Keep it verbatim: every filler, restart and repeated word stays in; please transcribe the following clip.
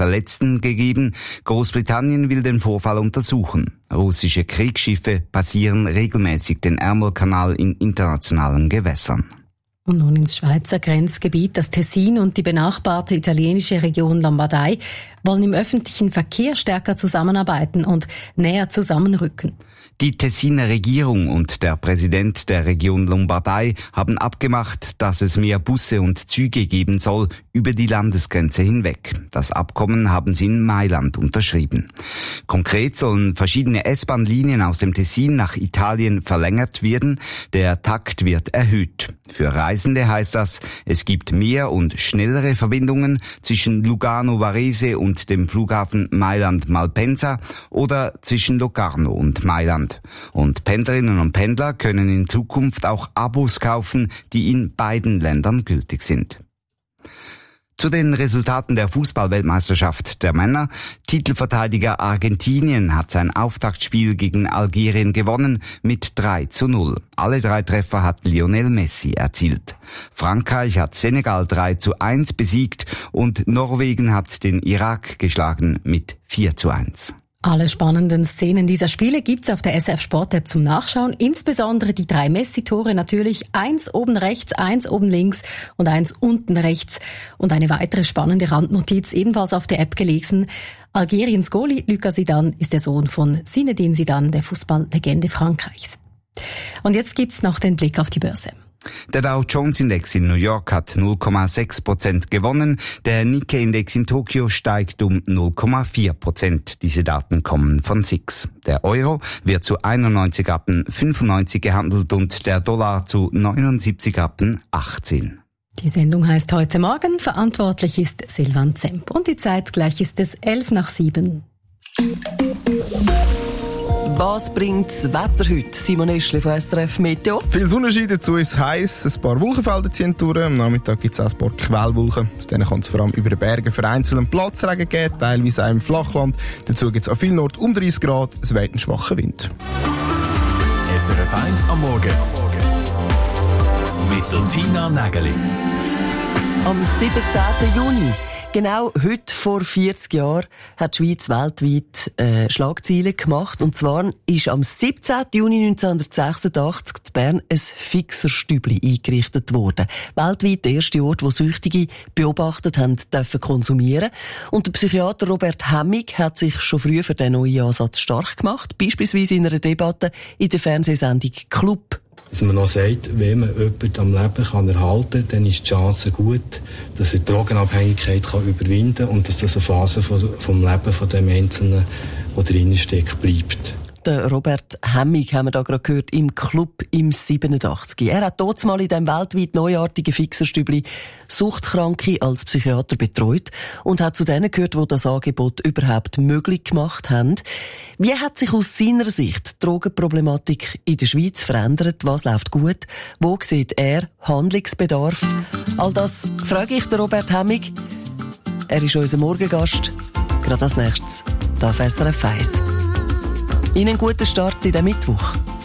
Verletzten gegeben. Großbritannien will den Vorfall untersuchen. Russische Kriegsschiffe passieren regelmäßig den Ärmelkanal in internationalen Gewässern. Und nun ins Schweizer Grenzgebiet. Das Tessin und die benachbarte italienische Region Lombardei wollen im öffentlichen Verkehr stärker zusammenarbeiten und näher zusammenrücken. Die Tessiner Regierung und der Präsident der Region Lombardei haben abgemacht, dass es mehr Busse und Züge geben soll über die Landesgrenze hinweg. Das Abkommen haben sie in Mailand unterschrieben. Konkret sollen verschiedene S-Bahn-Linien aus dem Tessin nach Italien verlängert werden. Der Takt wird erhöht. Für Reisende heißt das, es gibt mehr und schnellere Verbindungen zwischen Lugano Varese und dem Flughafen Mailand-Malpensa oder zwischen Locarno und Mailand. Und Pendlerinnen und Pendler können in Zukunft auch Abos kaufen, die in beiden Ländern gültig sind. Zu den Resultaten der Fußball-Weltmeisterschaft der Männer. Titelverteidiger Argentinien hat sein Auftaktspiel gegen Algerien gewonnen mit drei zu null. Alle drei Treffer hat Lionel Messi erzielt. Frankreich hat Senegal drei zu eins besiegt und Norwegen hat den Irak geschlagen mit vier zu eins. Alle spannenden Szenen dieser Spiele gibt's auf der S R F Sport App zum Nachschauen. Insbesondere die drei Messi-Tore natürlich. Eins oben rechts, eins oben links und eins unten rechts. Und eine weitere spannende Randnotiz ebenfalls auf der App gelesen. Algeriens Goalie Lucas Zidane ist der Sohn von Zinedine Zidane, der Fußballlegende Frankreichs. Und jetzt gibt's noch den Blick auf die Börse. Der Dow Jones Index in New York hat null Komma sechs Prozent gewonnen. Der Nikkei Index in Tokio steigt um null Komma vier Prozent. Diese Daten kommen von S I X. Der Euro wird zu einundneunzig Rappen fünfundneunzig gehandelt und der Dollar zu neunundsiebzig Rappen achtzehn. Die Sendung heißt heute Morgen. Verantwortlich ist Silvan Zemp. Und die Zeit gleich ist es elf nach sieben. Was bringt das Wetter heute? Simon Eschli von S R F Meteo. Viel Sonnenschein, dazu ist es heiß. Ein paar Wolkenfelder ziehen durch. Am Nachmittag gibt es auch ein paar Quellwolken. Aus denen kann es vor allem über den Bergen vereinzelt einen Platzregen geben, teilweise auch im Flachland. Dazu gibt es an vielen Orten um dreißig Grad. Es weht ein schwacher Wind. S R F eins am Morgen. Mit der Tina Nägeli. Am siebzehnten Juni. Genau heute vor vierzig Jahren hat die Schweiz weltweit äh, Schlagzeilen gemacht. Und zwar ist am siebzehnten Juni neunzehnhundertsechsundachtzig in Bern ein Fixerstübli eingerichtet worden. Weltweit der erste Ort, wo Süchtige beobachtet haben, dürfen konsumieren. Und der Psychiater Robert Hemmig hat sich schon früh für den neuen Ansatz stark gemacht. Beispielsweise in einer Debatte in der Fernsehsendung «Club». Dass man noch sagt, wenn man jemanden am Leben kann erhalten kann, dann ist die Chance gut, dass er die Drogenabhängigkeit kann überwinden kann und dass das eine Phase vom Leben von dem Einzelnen, der drinnen steckt, bleibt. Der Robert Hemmig haben wir da gerade gehört, im Club im siebenundachtzig. Er hat dort mal in diesem weltweit neuartigen Fixerstübli Suchtkranke als Psychiater betreut und hat zu denen gehört, die das Angebot überhaupt möglich gemacht haben. Wie hat sich aus seiner Sicht die Drogenproblematik in der Schweiz verändert? Was läuft gut? Wo sieht er Handlungsbedarf? All das frage ich den Robert Hemmig. Er ist unser Morgengast. Gerade als nächstes, da auf S R F eins. Ihnen einen guten Start in den Mittwoch.